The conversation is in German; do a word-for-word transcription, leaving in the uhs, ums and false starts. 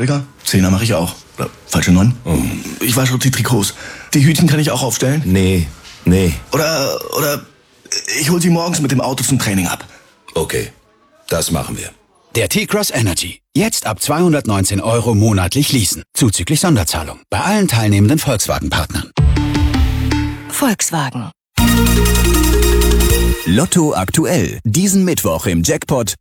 Verteidiger. Zehner mache ich auch. Oder falsche Neun. Oh. Ich wasche die Trikots. Die Hütchen kann ich auch aufstellen. Nee, nee. Oder, oder ich hol sie morgens mit dem Auto zum Training ab. Okay, das machen wir. Der T-Cross Energy. Jetzt ab zweihundertneunzehn Euro monatlich leasen. Zuzüglich Sonderzahlung. Bei allen teilnehmenden Volkswagen-Partnern. Volkswagen. Lotto aktuell. Diesen Mittwoch im Jackpot